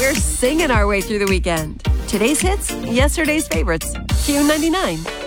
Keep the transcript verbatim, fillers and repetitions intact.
We're singing our way through the weekend. Today's hits, yesterday's favorites. Q ninety-nine.